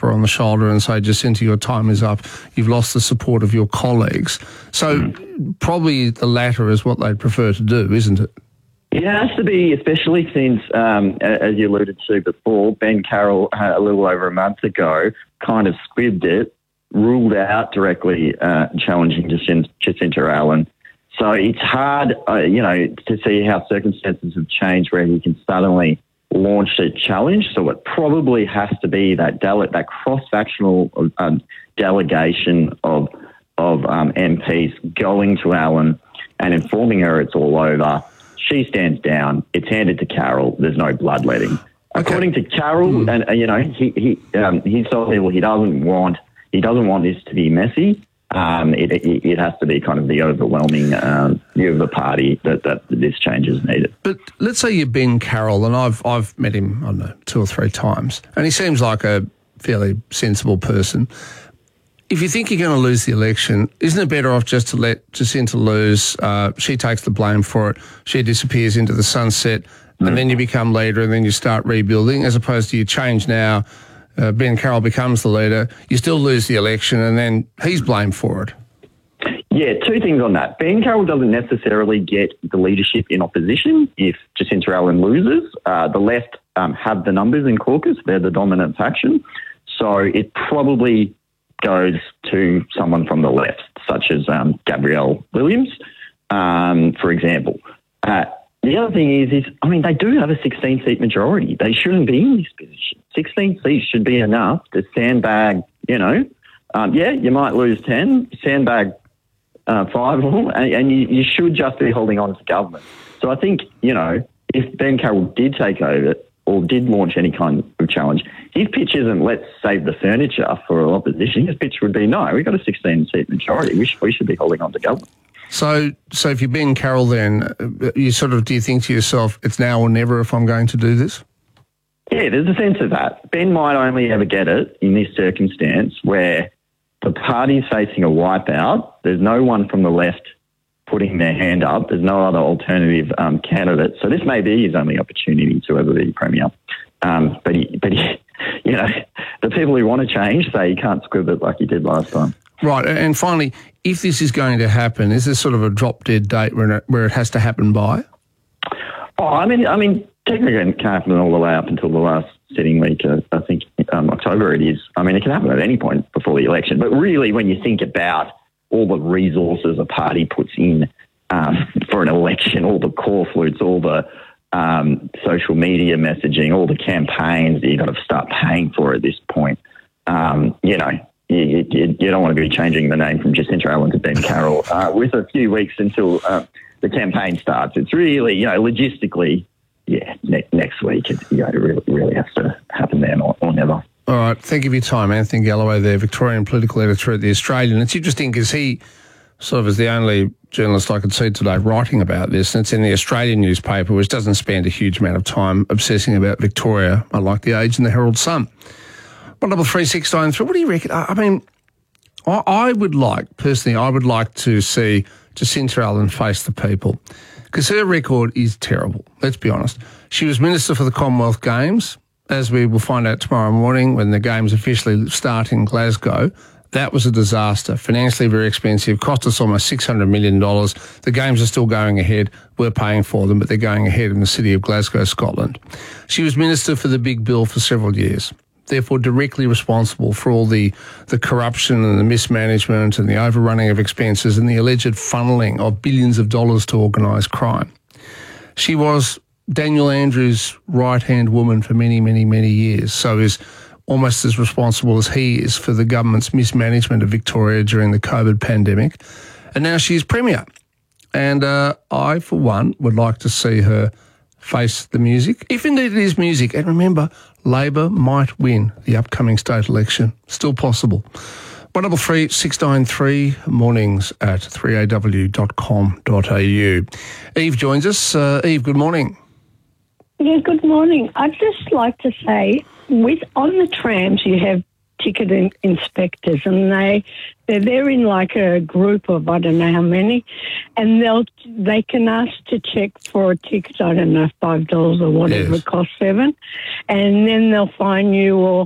her on the shoulder and say, Jacinta, your time is up. You've lost the support of your colleagues. So probably the latter is what they'd prefer to do, isn't it? It has to be, especially since, as you alluded to before, Ben Carroll, a little over a month ago, kind of squibbed it, ruled out directly challenging Jacinta Allen. So it's hard, to see how circumstances have changed where he can suddenly launch a challenge. So it probably has to be that cross-factional delegation of MPs going to Allen and informing her it's all over. She stands down. It's handed to Carroll. There's no bloodletting. Okay. According to Carroll, and he's told people he doesn't want this to be messy. It has to be kind of the overwhelming view of the party that this change is needed. But let's say you're Ben Carroll, and I've met him, I don't know, 2 or 3 times, and he seems like a fairly sensible person. If you think you're going to lose the election, isn't it better off just to let Jacinta lose? She takes the blame for it. She disappears into the sunset, and then you become leader, and then you start rebuilding, as opposed to you change now. Ben Carroll becomes the leader. You still lose the election, and then he's blamed for it. Yeah, 2 things on that. Ben Carroll doesn't necessarily get the leadership in opposition if Jacinta Allen loses. The left have the numbers in caucus. They're the dominant faction. So it probably goes to someone from the left, such as Gabrielle Williams, for example. The other thing is they do have a 16-seat majority. They shouldn't be in this position. 16 seats should be enough to sandbag, you might lose 10, sandbag 5 of them, and you should just be holding on to government. So I think, if Ben Carroll did take over or did launch any kind of challenge, his pitch isn't let's save the furniture for opposition. His pitch would be, no, we've got a 16-seat majority. We should be holding on to government. So if you're Ben Carroll then, do you think to yourself, it's now or never if I'm going to do this? Yeah, there's a sense of that. Ben might only ever get it in this circumstance where the party's facing a wipeout. There's no one from the left putting their hand up. There's no other alternative candidate. So this may be his only opportunity to ever be Premier. But the people who want to change say he can't squib it like he did last time. Right, and finally, if this is going to happen, is there sort of a drop-dead date where it has to happen by? Oh, I mean, technically it can happen all the way up until the last sitting week. I think October it is. I mean, it can happen at any point before the election. But really, when you think about all the resources a party puts in for an election, all the call flutes, all the social media messaging, all the campaigns that you've got to start paying for at this point, You don't want to be changing the name from Jacinta Allen to Ben Carroll with a few weeks until the campaign starts. It's really, logistically, next week, it really has to happen then or never. All right. Thank you for your time, Anthony Galloway there, Victorian political editor at The Australian. It's interesting because he sort of is the only journalist I could see today writing about this, and it's in the Australian newspaper, which doesn't spend a huge amount of time obsessing about Victoria, unlike The Age and the Herald Sun. 133 what do you reckon? I mean, I would like to see Jacinta Allen face the people because her record is terrible, let's be honest. She was Minister for the Commonwealth Games, as we will find out tomorrow morning when the Games officially start in Glasgow. That was a disaster, financially very expensive, cost us almost $600 million. The Games are still going ahead. We're paying for them, but they're going ahead in the city of Glasgow, Scotland. She was Minister for the Big Bill for several years, therefore directly responsible for all the corruption and the mismanagement and the overrunning of expenses and the alleged funneling of billions of dollars to organised crime. She was Daniel Andrews' right-hand woman for many, many, many years, so is almost as responsible as he is for the government's mismanagement of Victoria during the COVID pandemic. And now she's Premier. And I, for one, would like to see her face the music, if indeed it is music. And remember, Labor might win the upcoming state election. Still possible. 133 693 mornings at 3aw.com.au. Eve joins us. Eve, good morning. Yeah, good morning. I'd just like to say, on the trams you have ticket inspectors, and they're there in like a group of I don't know how many, and they can ask to check for a ticket, I don't know, $5 or whatever, yes. It costs $7, and then they'll fine you or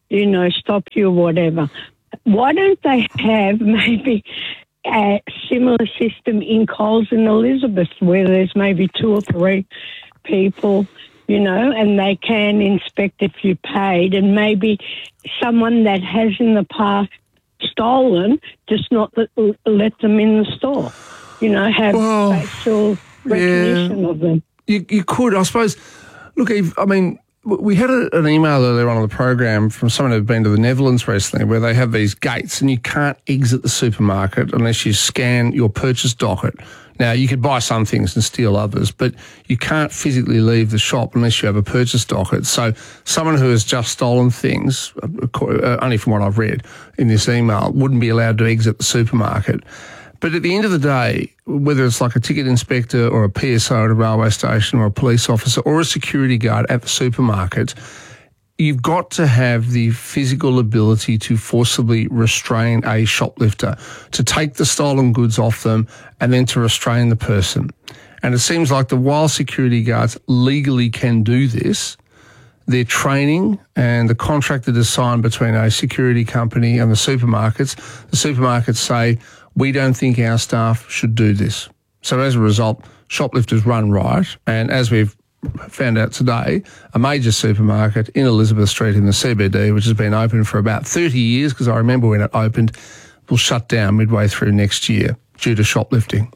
stop you or whatever. Why don't they have maybe a similar system in Coles and Elizabeth where there's maybe 2 or 3 people, and they can inspect if you paid, and maybe someone that has in the past stolen, just not let them in the store, have facial recognition of them. You could, I suppose. Look, Eve, I mean, we had an email earlier on the program from someone who'd been to the Netherlands recently where they have these gates and you can't exit the supermarket unless you scan your purchase docket. Now, you could buy some things and steal others, but you can't physically leave the shop unless you have a purchase docket. So someone who has just stolen things, only from what I've read in this email, wouldn't be allowed to exit the supermarket. But at the end of the day, whether it's like a ticket inspector or a PSO at a railway station or a police officer or a security guard at the supermarket, you've got to have the physical ability to forcibly restrain a shoplifter, to take the stolen goods off them and then to restrain the person. And it seems like while security guards legally can do this, their training and the contract that is signed between a security company and the supermarkets say, we don't think our staff should do this. So as a result, shoplifters run riot. And as we've found out today, a major supermarket in Elizabeth Street in the CBD, which has been open for about 30 years, because I remember when it opened, will shut down midway through next year due to shoplifting.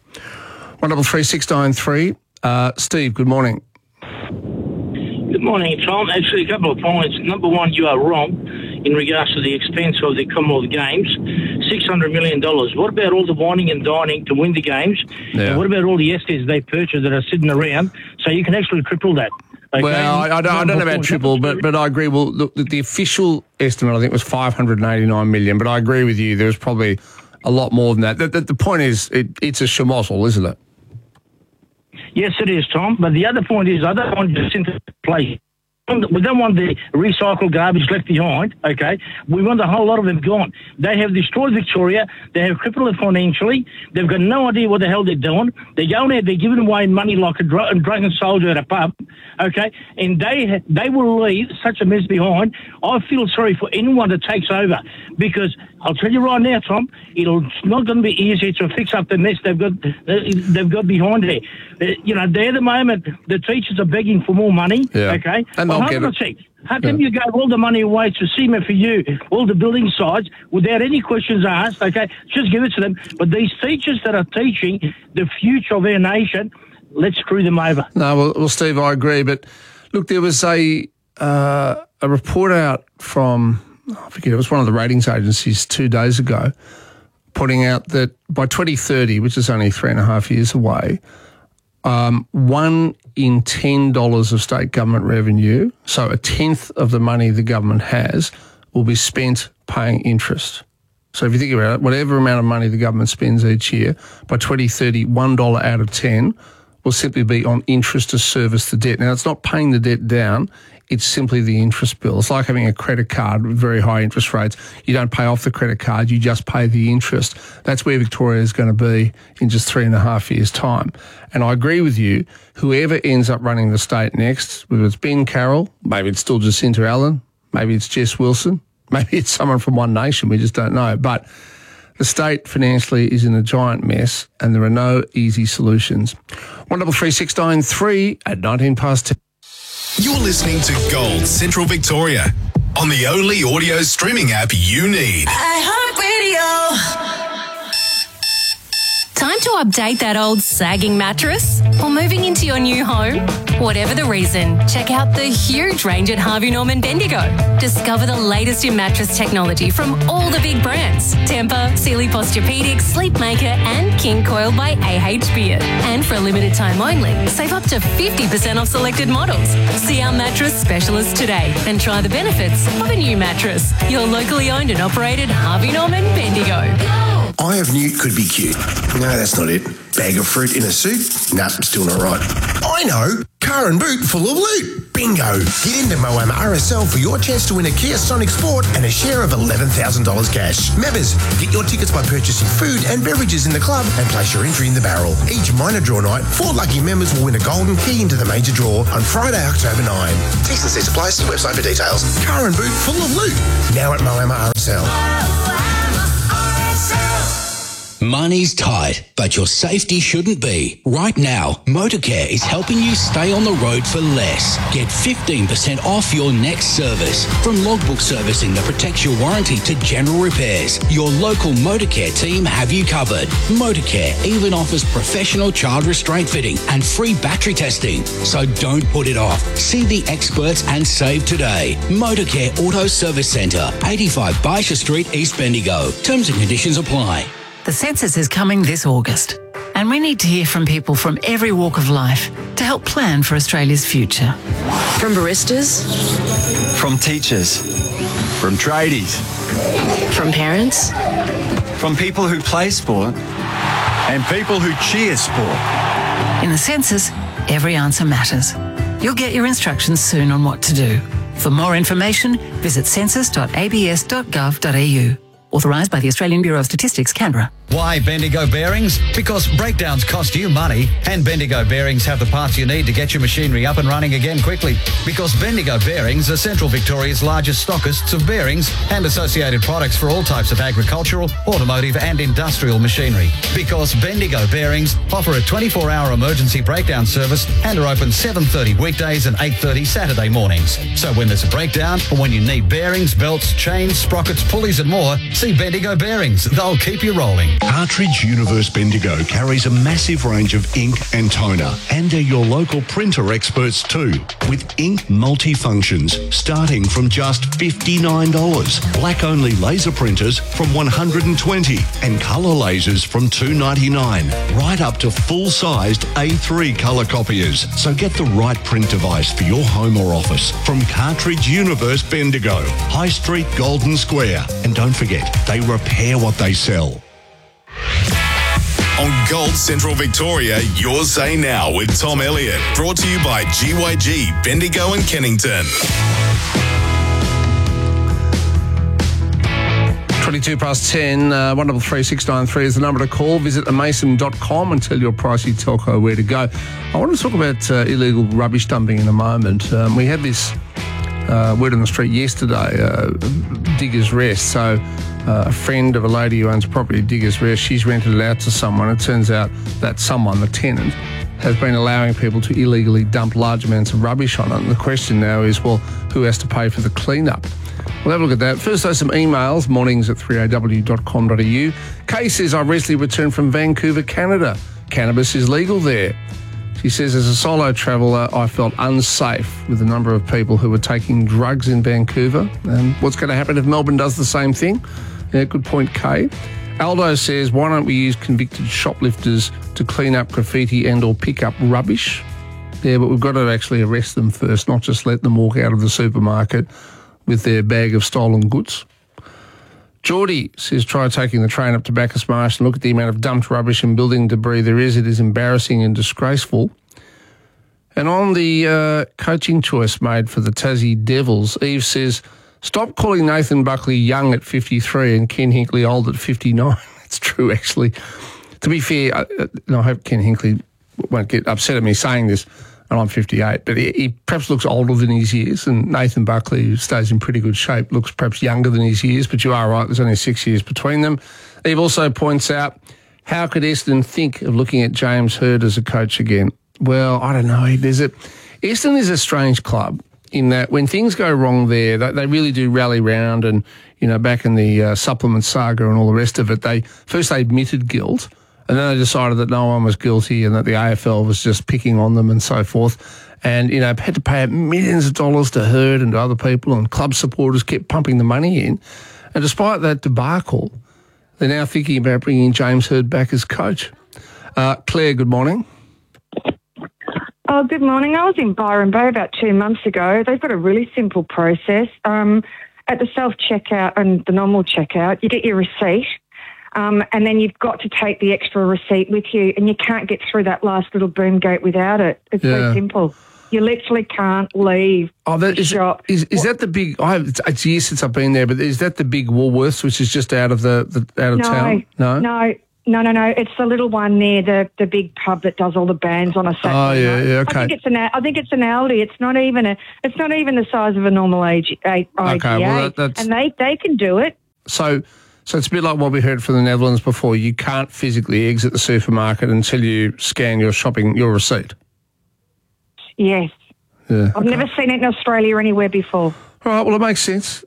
133693. Steve, good morning. Good morning, Tom. Actually, a couple of points. Number one, you are wrong in regards to the expense of the Commonwealth Games, $600 million. What about all the whining and dining to win the games? Yeah. And what about all the estates they purchased that are sitting around? So you can actually triple that. Okay? Well, I don't know about triple, but I agree. Well, look, the official estimate, I think, was $589 million, but I agree with you. There's probably a lot more than that. The point is, it's a schmozzle, isn't it? Yes, it is, Tom. But the other point is, I don't want to into play. We don't want the recycled garbage left behind, okay? We want a whole lot of them gone. They have destroyed Victoria. They have crippled it financially. They've got no idea what the hell they're doing. They're going out, they're giving away money like a drunken soldier at a pub, okay? And they will leave such a mess behind. I feel sorry for anyone that takes over because I'll tell you right now, Tom, it's not going to be easy to fix up the mess they've got behind there. There at the moment, the teachers are begging for more money, okay? And well, how come you gave all the money away to SEMA for you, all the building sites, without any questions asked, okay? Just give it to them. But these teachers that are teaching the future of our nation, let's screw them over. No, well, Steve, I agree. But look, there was a report out from, I forget, it was one of the ratings agencies 2 days ago, putting out that by 2030, which is only 3.5 years away, $1 in $10 of state government revenue, so a tenth of the money the government has, will be spent paying interest. So if you think about it, whatever amount of money the government spends each year, by 2030, $1 out of 10 will simply be on interest to service the debt. Now, it's not paying the debt down. It's simply the interest bill. It's like having a credit card with very high interest rates. You don't pay off the credit card, you just pay the interest. That's where Victoria is going to be in just 3.5 years' time. And I agree with you, whoever ends up running the state next, whether it's Ben Carroll, maybe it's still Jacinta Allen, maybe it's Jess Wilson, maybe it's someone from One Nation, we just don't know. But the state financially is in a giant mess and there are no easy solutions. 133693 at 19 past 10. You're listening to Gold Central Victoria on the only audio streaming app you need. iHeartRadio. Time to update that old sagging mattress? Or moving into your new home? Whatever the reason, check out the huge range at Harvey Norman Bendigo. Discover the latest in mattress technology from all the big brands. Tempur, Sealy Posturepedic, Sleepmaker and King Coil by AH Beard. And for a limited time only, save up to 50% off selected models. See our mattress specialist today and try the benefits of a new mattress. Your locally owned and operated Harvey Norman Bendigo. Eye of Newt could be cute. No, that's not it. Bag of fruit in a suit? Nah, still not right. I know. Car and Boot full of loot. Bingo! Get into Moama RSL for your chance to win a Kia Sonic Sport and a share of $11,000 cash. Members, get your tickets by purchasing food and beverages in the club and place your entry in the barrel. Each minor draw night, 4 lucky members will win a golden key into the major draw on Friday, October 9. T's and C's apply. See the website for details. Car and Boot full of loot. Now at Moama RSL. Money's tight, but your safety shouldn't be. Right now, Motorcare is helping you stay on the road for less. Get 15% off your next service. From logbook servicing that protects your warranty to general repairs, your local Motorcare team have you covered. Motorcare even offers professional child restraint fitting and free battery testing. So don't put it off. See the experts and save today. Motorcare Auto Service Centre, 85 Baisha Street, East Bendigo. Terms and conditions apply. The census is coming this August, and we need to hear from people from every walk of life to help plan for Australia's future. From baristas, from teachers, from tradies, from parents, from people who play sport, and people who cheer sport. In the census, every answer matters. You'll get your instructions soon on what to do. For more information, visit census.abs.gov.au. Authorised by the Australian Bureau of Statistics, Canberra. Why Bendigo Bearings? Because breakdowns cost you money, and Bendigo Bearings have the parts you need to get your machinery up and running again quickly. Because Bendigo Bearings are Central Victoria's largest stockists of bearings and associated products for all types of agricultural, automotive and industrial machinery. Because Bendigo Bearings offer a 24-hour emergency breakdown service and are open 7:30 weekdays and 8:30 Saturday mornings. So when there's a breakdown or when you need bearings, belts, chains, sprockets, pulleys and more, see Bendigo Bearings. They'll keep you rolling. Cartridge Universe Bendigo carries a massive range of ink and toner and are your local printer experts too, with ink multi-functions starting from just $59, black-only laser printers from $120 and colour lasers from $299, right up to full-sized A3 colour copiers. So get the right print device for your home or office from Cartridge Universe Bendigo, High Street, Golden Square. And don't forget, they repair what they sell. On Gold Central Victoria, your say now with Tom Elliott. Brought to you by GYG, Bendigo and Kennington. 22 past 10, 133 is the number to call. Visit amason.com and tell your pricey telco where to go. I want to talk about illegal rubbish dumping in a moment. We had this word on the street yesterday, Diggers Rest. So a friend of a lady who owns property, Diggers Rest, she's rented it out to someone. It turns out that someone, the tenant, has been allowing people to illegally dump large amounts of rubbish on it. And the question now is, well, who has to pay for the clean-up? We'll have a look at that. First, though, some emails, mornings@3aw.com.au. Kay says, I recently returned from Vancouver, Canada. Cannabis is legal there. She says, as a solo traveller, I felt unsafe with the number of people who were taking drugs in Vancouver. And what's going to happen if Melbourne does the same thing? Yeah, good point, Kay. Aldo says, why don't we use convicted shoplifters to clean up graffiti and or pick up rubbish? Yeah, but we've got to actually arrest them first, not just let them walk out of the supermarket with their bag of stolen goods. Geordie says, try taking the train up to Bacchus Marsh and look at the amount of dumped rubbish and building debris there is. It is embarrassing and disgraceful. And on the coaching choice made for the Tassie Devils, Eve says, stop calling Nathan Buckley young at 53 and Ken Hinkley old at 59. That's true, actually. To be fair, I hope Ken Hinkley won't get upset at me saying this, and I'm 58, but he perhaps looks older than his years, and Nathan Buckley, who stays in pretty good shape, looks perhaps younger than his years, but you are right, there's only 6 years between them. Eve also points out, how could Essendon think of looking at James Hird as a coach again? Well, I don't know. Essendon is a strange club in that when things go wrong there, they really do rally round, and, you know, back in the supplement saga and all the rest of it, they admitted guilt, and then they decided that no one was guilty and that the AFL was just picking on them and so forth. And, you know, had to pay out millions of dollars to Hird and to other people, and club supporters kept pumping the money in. And despite that debacle, they're now thinking about bringing James Hird back as coach. Claire, good morning. Oh, good morning. I was in Byron Bay about 2 months ago. They've got a really simple process. At the self-checkout and the normal checkout, you get your receipt. And then you've got to take the extra receipt with you, and you can't get through that last little boom gate without it. It's so simple. You literally can't leave the shop. Is that the big? It's years since I've been there, but is that the big Woolworths, which is just out of town? No. It's the little one near the big pub that does all the bands on a Saturday. Oh yeah, okay. I think it's an Aldi. It's not even the size of a normal IGA. Okay, well that's and they can do it. So it's a bit like what we heard from the Netherlands before. You can't physically exit the supermarket until you scan your receipt. Yes. Yeah, I've never seen it in Australia anywhere before. All right, well, it makes sense.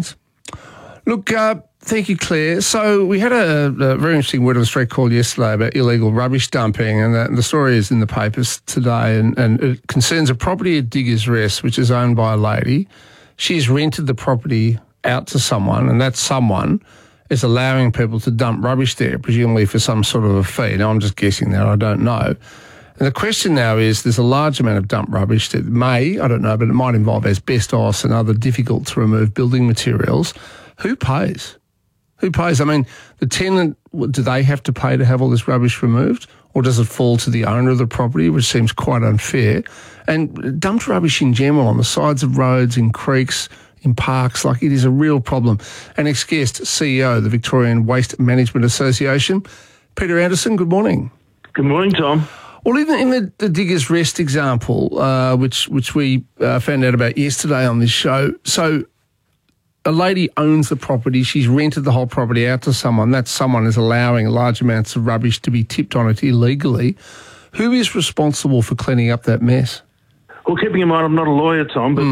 Look, thank you, Claire. So we had a very interesting Word on the Street call yesterday about illegal rubbish dumping, and the story is in the papers today, and it concerns a property at Diggers Rest, which is owned by a lady. She's rented the property out to someone, and that someone is allowing people to dump rubbish there, presumably for some sort of a fee. Now, I'm just guessing there. I don't know. And the question now is, there's a large amount of dump rubbish that I don't know, but it might involve asbestos and other difficult to remove building materials. Who pays? I mean, the tenant, do they have to pay to have all this rubbish removed? Or does it fall to the owner of the property, which seems quite unfair? And dumped rubbish in general on the sides of roads, in creeks, in parks, it is a real problem. Our next guest, CEO of the Victorian Waste Management Association, Peter Anderson, good morning. Good morning, Tom. Well, in the Diggers Rest example, which we found out about yesterday on this show, so a lady owns the property, she's rented the whole property out to someone, that someone is allowing large amounts of rubbish to be tipped on it illegally. Who is responsible for cleaning up that mess? Well, keeping in mind I'm not a lawyer, Tom, but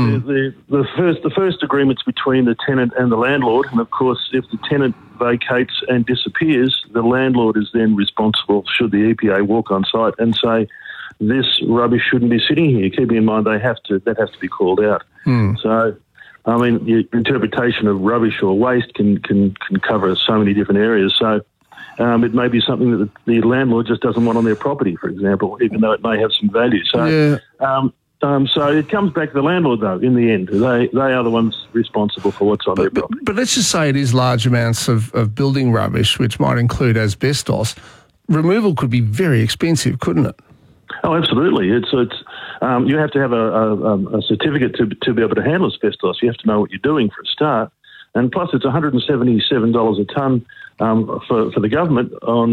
the first agreement's between the tenant and the landlord, and of course, if the tenant vacates and disappears, the landlord is then responsible should the EPA walk on site and say this rubbish shouldn't be sitting here. Keeping in mind that has to be called out. So, I mean, your interpretation of rubbish or waste can cover so many different areas. So. It may be something that the landlord just doesn't want on their property, for example, even though it may have some value. So, so it comes back to the landlord, though, in the end. They are the ones responsible for what's on their property. But let's just say it is large amounts of building rubbish, which might include asbestos. Removal could be very expensive, couldn't it? Oh, absolutely. It's you have to have a certificate to be able to handle asbestos. You have to know what you're doing for a start. And plus, it's $177 a tonne for the government on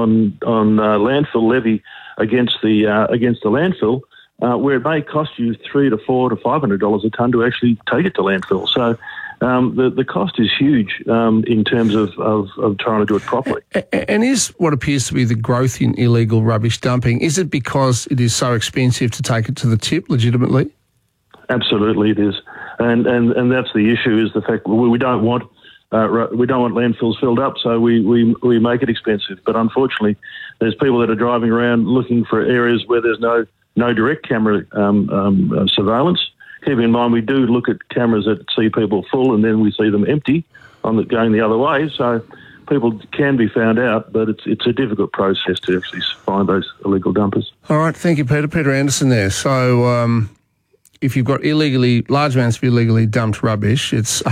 landfill levy against the landfill, where it may cost you $300 to $400 to $500 a tonne to actually take it to landfill. So the cost is huge in terms of trying to do it properly. And is what appears to be the growth in illegal rubbish dumping, is it because it is so expensive to take it to the tip legitimately? Absolutely, it is, and that's the issue, is the fact we don't want landfills filled up, so we make it expensive. But unfortunately, there's people that are driving around looking for areas where there's no direct camera surveillance. Keeping in mind, we do look at cameras that see people full, and then we see them empty going the other way. So people can be found out, but it's a difficult process to actually find those illegal dumpers. All right, thank you, Peter. Peter Anderson there. So. If you've got large amounts of illegally dumped rubbish, it's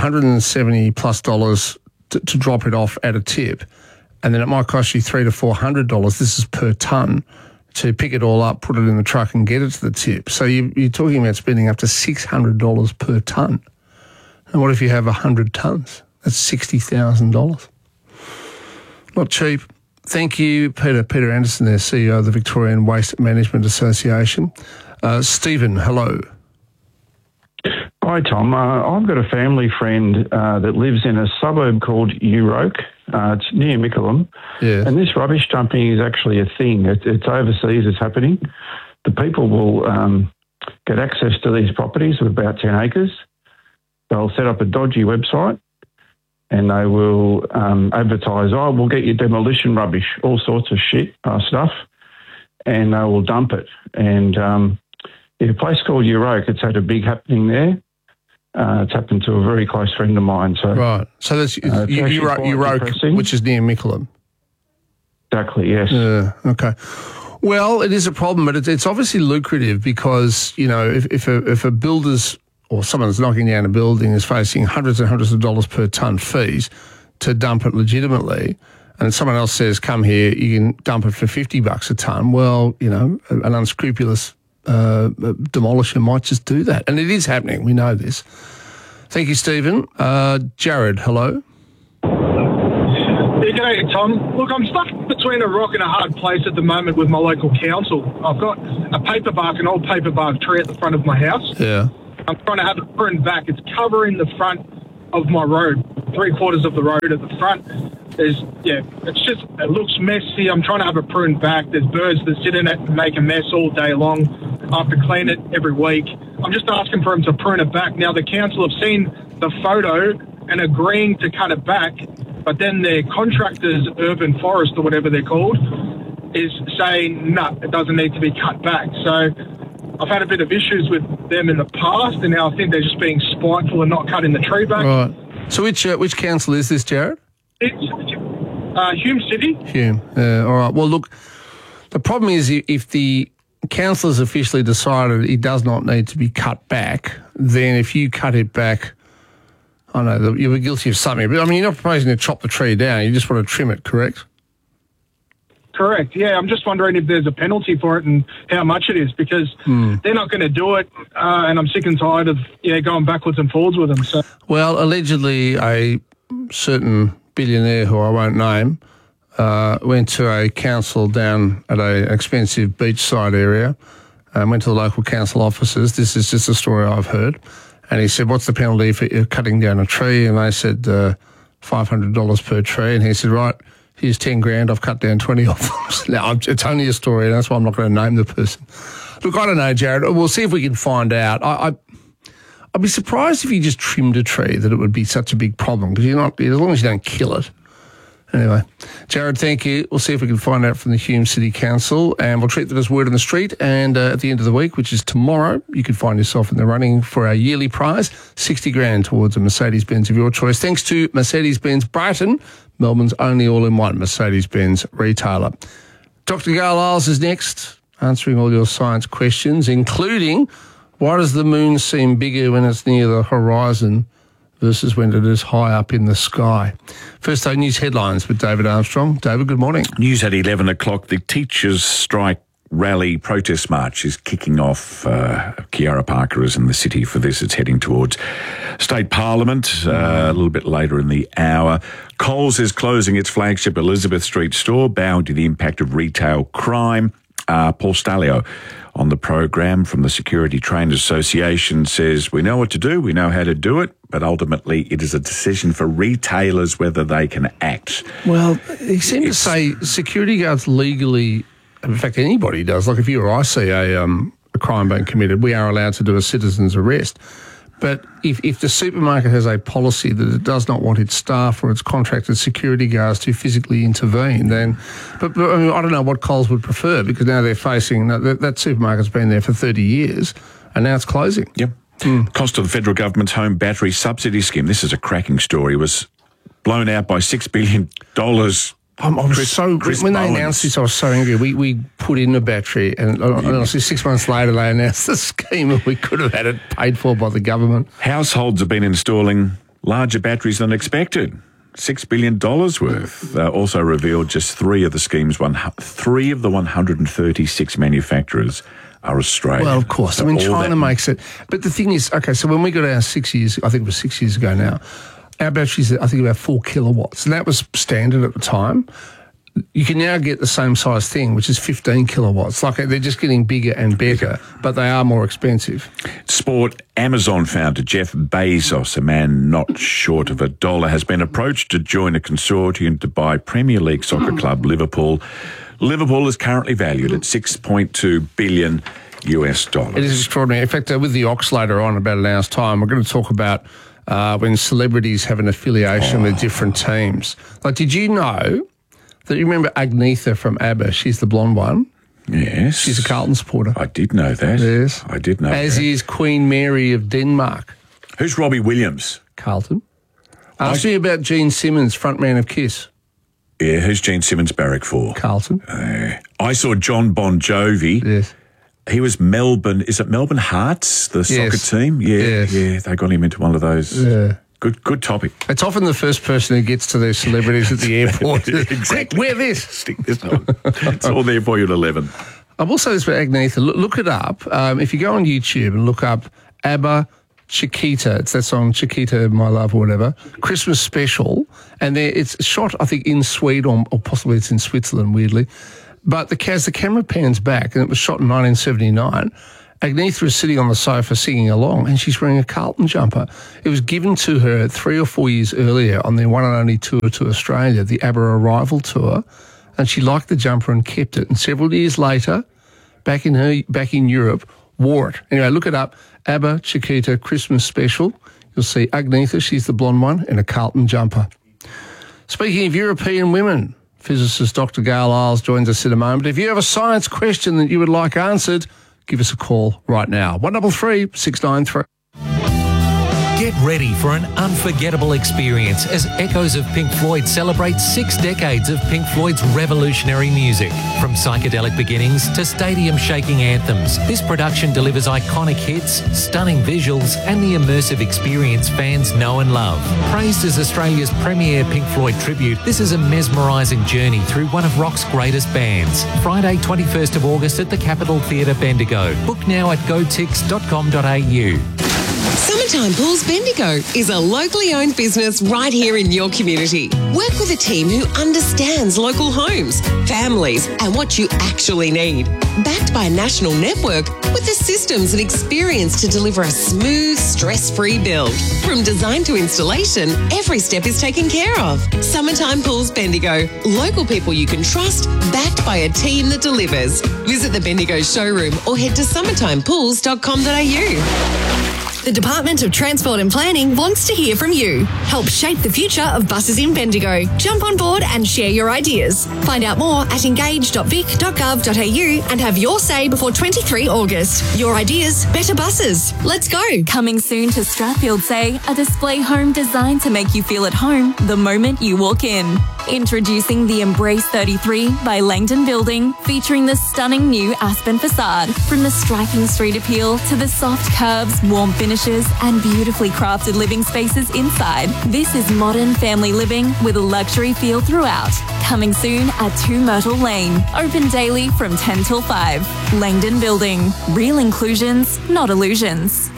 $170+ to drop it off at a tip, and then it might cost you $300 to $400. This is per tonne to pick it all up, put it in the truck, and get it to the tip. So you're talking about spending up to $600 per tonne. And what if you have 100 tonnes? That's $60,000. Not cheap. Thank you, Peter. Peter Anderson there, CEO of the Victorian Waste Management Association. Stephen, hello. Hi, Tom. I've got a family friend that lives in a suburb called Euroke. It's near Mickleham. Yeah. And this rubbish dumping is actually a thing. It's overseas, it's happening. The people will get access to these properties with about 10 acres. They'll set up a dodgy website and they will advertise, we'll get you demolition rubbish, all sorts of shit, stuff, and they will dump it. And a place called Euroke, it's had a big happening there. It's happened to a very close friend of mine. So right. So that's Euroke, which is near Mickleham. Exactly, yes. Okay. Well, it is a problem, but it's obviously lucrative because, if a builder's or someone that's knocking down a building is facing hundreds and hundreds of dollars per tonne fees to dump it legitimately, and someone else says, come here, you can dump it for $50 a tonne, well, an unscrupulous demolisher might just do that. And it is happening. We know this. Thank you, Stephen. Jared, hello. Yeah, g'day, Tom. Look, I'm stuck between a rock and a hard place at the moment with my local council. I've got an old paper bark tree at the front of my house. Yeah. I'm trying to have it pruned back. It's covering the front of my road, 3/4 of the road at the front. It looks messy. I'm trying to have it pruned back. There's birds that sit in it and make a mess all day long. I have to clean it every week. I'm just asking for them to prune it back. Now, the council have seen the photo and agreeing to cut it back, but then their contractors, Urban Forest or whatever they're called, is saying, no, it doesn't need to be cut back. So I've had a bit of issues with them in the past, and now I think they're just being spiteful and not cutting the tree back. Right. So which council is this, Jared? It's Hume City. Hume. All right. Well, look, the problem is if the council has officially decided it does not need to be cut back, then if you cut it back, I know you'll be guilty of something. But, I mean, you're not proposing to chop the tree down. You just want to trim it, correct? Correct, yeah. I'm just wondering if there's a penalty for it and how much it is, because they're not going to do it, and I'm sick and tired of going backwards and forwards with them. So. Well, allegedly a certain billionaire who I won't name went to a council down at an expensive beachside area, went to the local council offices. This is just a story I've heard. And he said, what's the penalty for cutting down a tree? And they said $500 per tree. And he said, right, here's 10 grand. I've cut down 20 of them. Now, it's only a story, and that's why I'm not going to name the person. Look, I don't know, Jared. We'll see if we can find out. I'd be surprised if you just trimmed a tree that it would be such a big problem, because as long as you don't kill it. Anyway, Jared, thank you. We'll see if we can find out from the Hume City Council, and we'll treat that as word on the street. And at the end of the week, which is tomorrow, you can find yourself in the running for our yearly prize, 60 grand towards a Mercedes-Benz of your choice. Thanks to Mercedes-Benz Brighton, Melbourne's only all-in-one Mercedes-Benz retailer. Dr. Gail Isles is next, answering all your science questions, including why does the moon seem bigger when it's near the horizon versus when it is high up in the sky? First, though, news headlines with David Armstrong. David, good morning. News at 11 o'clock. The Teachers' Strike Rally Protest March is kicking off. Kiara Parker is in the city for this. It's heading towards State Parliament a little bit later in the hour. Coles is closing its flagship Elizabeth Street store, bowing to the impact of retail crime. Paul Stalio on the program from the Security Trainers Association says, we know what to do, we know how to do it, but ultimately it is a decision for retailers whether they can act. Well, he seemed to say security guards legally, in fact anybody does, like if you or I see a crime being committed, we are allowed to do a citizen's arrest. But if the supermarket has a policy that it does not want its staff or its contracted security guards to physically intervene, then... But I mean, I don't know what Coles would prefer, because now they're facing... That supermarket's been there for 30 years, and now it's closing. Yep. Cost of the federal government's home battery subsidy scheme, this is a cracking story, was blown out by $6 billion. When they announced this, I was so angry. We put in a battery, and honestly, 6 months later, they announced the scheme, and we could have had it paid for by the government. Households have been installing larger batteries than expected. $6 billion worth. Also revealed just three of the 136 manufacturers are Australian. Well, of course. So I mean, China makes it. But the thing is, okay, so when we got our 6 years, I think it was 6 years ago now, our batteries, I think, about 4 kilowatts, and that was standard at the time. You can now get the same size thing, which is 15 kilowatts. Like, they're just getting bigger and better, but they are more expensive. Sport. Amazon founder Jeff Bezos, a man not short of $1, has been approached to join a consortium to buy Premier League soccer club Liverpool. Liverpool is currently valued at $6.2 billion. It is extraordinary. In fact, with the Ox later on, about an hour's time, we're going to talk about when celebrities have an affiliation with different teams. Like, did you know that you remember Agnetha from ABBA? She's the blonde one. Yes. She's a Carlton supporter. I did know that. Yes. I did know that. As is Queen Mary of Denmark. Who's Robbie Williams? Carlton. Ask me about Gene Simmons, frontman of Kiss. Yeah, who's Gene Simmons barrack for? Carlton. I saw John Bon Jovi. Yes. He was Melbourne, is it Melbourne Hearts, the soccer team? Yeah, they got him into one of those. Yeah. Good topic. It's often the first person who gets to their celebrities at the airport. Exactly. Wear this. Stick this on. It's all there for you at 11. I will say this about Agnetha. Look it up. If you go on YouTube and look up ABBA Chiquita, it's that song Chiquita, My Love, or whatever, Christmas special, and it's shot, I think, in Sweden or possibly it's in Switzerland, weirdly. But as the camera pans back, and it was shot in 1979, Agnetha is sitting on the sofa singing along, and she's wearing a Carlton jumper. It was given to her 3 or 4 years earlier on their one and only tour to Australia, the ABBA Arrival Tour, and she liked the jumper and kept it. And several years later, back in Europe, wore it. Anyway, look it up, ABBA Chiquita Christmas Special. You'll see Agnetha, she's the blonde one, in a Carlton jumper. Speaking of European women, physicist Dr. Gail Isles joins us in a moment. If you have a science question that you would like answered, give us a call right now. 133 693. Get ready for an unforgettable experience as Echoes of Pink Floyd celebrates 6 decades of Pink Floyd's revolutionary music. From psychedelic beginnings to stadium-shaking anthems, this production delivers iconic hits, stunning visuals, and the immersive experience fans know and love. Praised as Australia's premier Pink Floyd tribute, this is a mesmerising journey through one of rock's greatest bands. Friday, 21st of August at the Capitol Theatre, Bendigo. Book now at gotix.com.au. Summertime Pools Bendigo is a locally owned business right here in your community. Work with a team who understands local homes, families, and what you actually need. Backed by a national network with the systems and experience to deliver a smooth, stress-free build. From design to installation, every step is taken care of. Summertime Pools Bendigo. Local people you can trust, backed by a team that delivers. Visit the Bendigo showroom or head to summertimepools.com.au. The Department of Transport and Planning wants to hear from you. Help shape the future of buses in Bendigo. Jump on board and share your ideas. Find out more at engage.vic.gov.au and have your say before 23 August. Your ideas, better buses. Let's go. Coming soon to Strathfield Say, a display home designed to make you feel at home the moment you walk in. Introducing the Embrace 33 by Langdon Building, featuring the stunning new Aspen facade. From the striking street appeal to the soft curves, warm finishes, and beautifully crafted living spaces inside. This is modern family living with a luxury feel throughout. Coming soon at 2 Myrtle Lane. Open daily from 10 till 5. Langdon Building. Real inclusions, not illusions.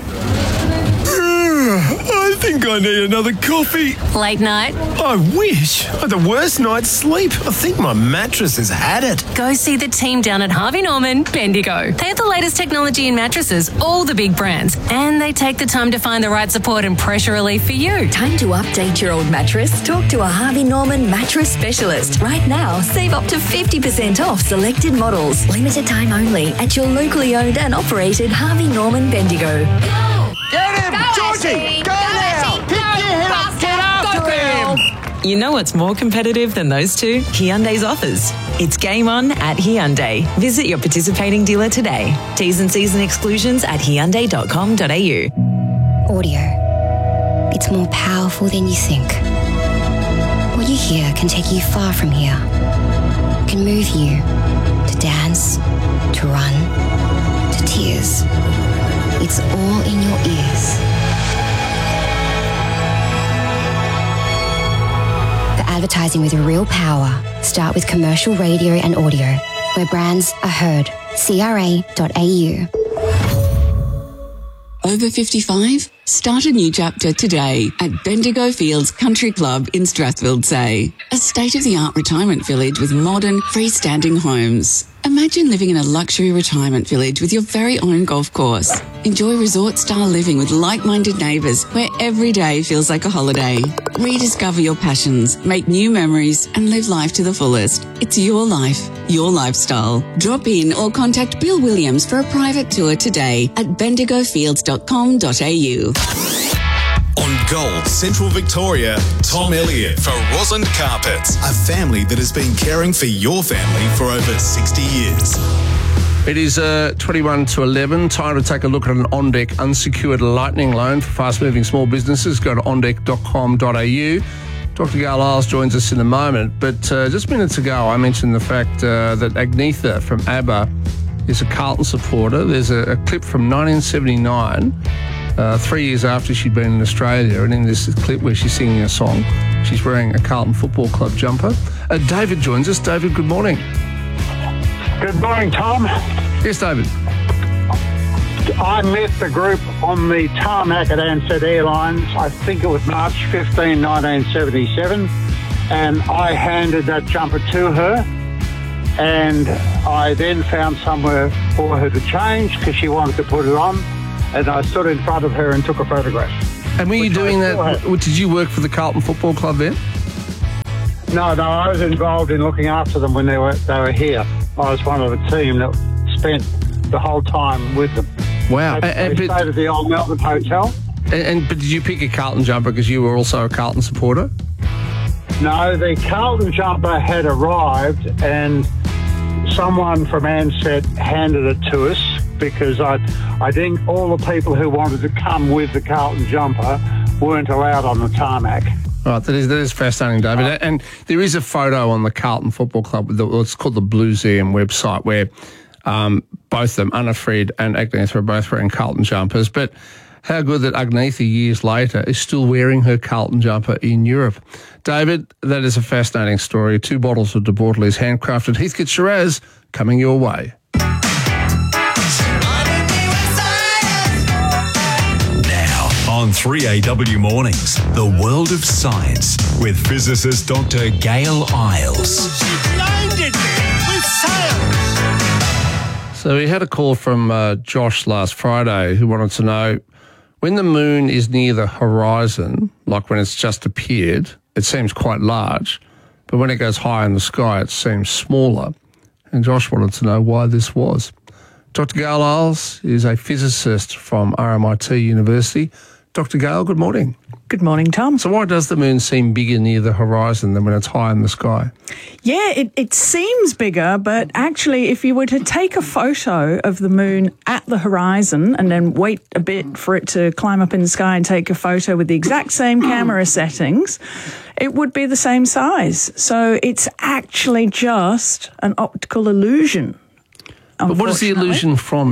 I think I need another coffee. Late night? I wish. I had the worst night's sleep. I think my mattress has had it. Go see the team down at Harvey Norman, Bendigo. They have the latest technology in mattresses, all the big brands, and they take the time to find the right support and pressure relief for you. Time to update your old mattress? Talk to a Harvey Norman mattress specialist. Right now, save up to 50% off selected models. Limited time only at your locally owned and operated Harvey Norman Bendigo. Get him! Georgie! Go now! Pick your head up! Get after him! You know what's more competitive than those two? Hyundai's offers. It's game on at Hyundai. Visit your participating dealer today. T's and C's and exclusions at hyundai.com.au. Audio. It's more powerful than you think. What you hear can take you far from here. It can move you to dance, to run, to tears. It's all in your ears. For advertising with real power, start with commercial radio and audio, where brands are heard. CRA.au. Over 55? Start a new chapter today at Bendigo Fields Country Club in Strathfield Say, a state-of-the-art retirement village with modern, freestanding homes. Imagine living in a luxury retirement village with your very own golf course. Enjoy resort-style living with like-minded neighbours where every day feels like a holiday. Rediscover your passions, make new memories and live life to the fullest. It's your life, your lifestyle. Drop in or contact Bill Williams for a private tour today at bendigofields.com.au. On Gold Central Victoria, Tom Elliott for Rosin Carpets, a family that has been caring for your family for over 60 years. It is 21 to 11. Time to take a look at an OnDeck unsecured lightning loan for fast-moving small businesses. Go to ondeck.com.au. Dr. Gail Isles joins us in a moment. But just minutes ago, I mentioned the fact that Agnetha from ABBA is a Carlton supporter. There's a clip from 1979, 3 years after she'd been in Australia, and in this clip where she's singing a song, she's wearing a Carlton Football Club jumper. David joins us. David, good morning. Good morning, Tom. Yes, David. I met the group on the tarmac at Ansett Airlines, I think it was March 15, 1977, and I handed that jumper to her, and I then found somewhere for her to change because she wanted to put it on, and I stood in front of her and took a photograph. And were you doing that? Did you work for the Carlton Football Club then? No, I was involved in looking after them when they were here. I was one of the team that spent the whole time with them. Wow. They stayed at the old Melbourne Hotel. But did you pick a Carlton jumper because you were also a Carlton supporter? No, the Carlton jumper had arrived and someone from Ansett handed it to us because I think all the people who wanted to come with the Carlton jumper weren't allowed on the tarmac. Right, that is fascinating, David. And there is a photo on the Carlton Football Club, it's called the Blueseum website, where both of them, Unafred and Agnetha, are both wearing Carlton jumpers. But how good that Agnetha, years later, is still wearing her Carlton jumper in Europe. David, that is a fascinating story. 2 bottles of De Bortoli's handcrafted Heathcote Shiraz coming your way. On 3AW Mornings, the world of science with physicist Dr. Gail Isles. She blinded me with science. So we had a call from Josh last Friday who wanted to know, when the moon is near the horizon, like when it's just appeared, it seems quite large, but when it goes high in the sky, it seems smaller. And Josh wanted to know why this was. Dr. Gail Isles is a physicist from RMIT University. Dr. Gail, good morning. Good morning, Tom. So why does the moon seem bigger near the horizon than when it's high in the sky? Yeah, it seems bigger, but actually if you were to take a photo of the moon at the horizon and then wait a bit for it to climb up in the sky and take a photo with the exact same camera settings, it would be the same size. So it's actually just an optical illusion. But what is the illusion from?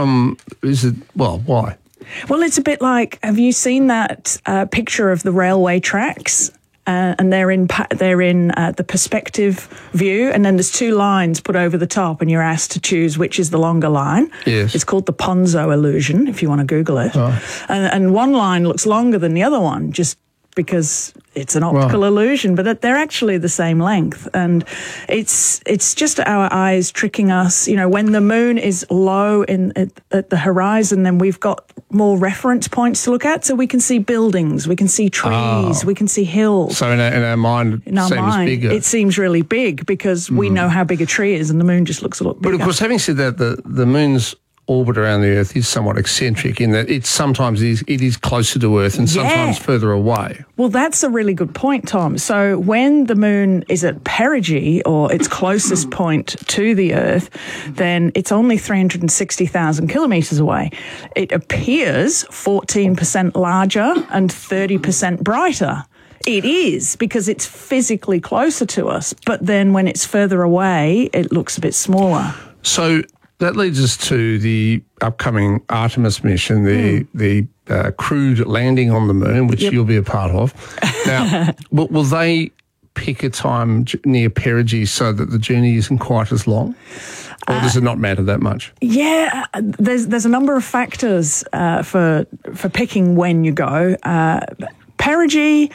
Why? Well, it's a bit like, have you seen that picture of the railway tracks? And they're in the perspective view, and then there's 2 lines put over the top, and you're asked to choose which is the longer line. Yes. It's called the Ponzo illusion, if you want to Google it. Oh. And one line looks longer than the other one, just because it's an optical illusion, but they're actually the same length. And it's just our eyes tricking us. You know, when the moon is low at the horizon, then we've got more reference points to look at, so we can see buildings, we can see trees, we can see hills. So in our mind, bigger. It seems really big because we know how big a tree is, and the moon just looks a lot bigger. But of course, having said that, the moon's orbit around the Earth is somewhat eccentric in that it is closer to Earth and sometimes further away. Well, that's a really good point, Tom. So when the moon is at perigee, or its closest point to the Earth, then it's only 360,000 kilometres away. It appears 14% larger and 30% brighter. It is, because it's physically closer to us. But then when it's further away, it looks a bit smaller. So that leads us to the upcoming Artemis mission, the crewed landing on the moon, which you'll be a part of. Now, will they pick a time near perigee so that the journey isn't quite as long? Or does it not matter that much? Yeah, there's a number of factors for picking when you go. Perigee,